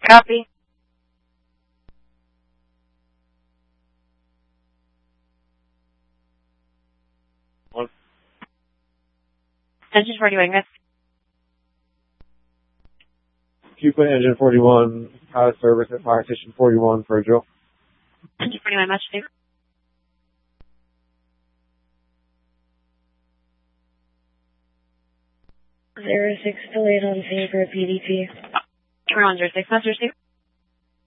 Copy. Engine 41, guys. Q-Plane Engine 41, out of service at Fire Station 41 for a drill. Engine 41, much favor. 06 delayed on scene for PDP. 2106, much receive.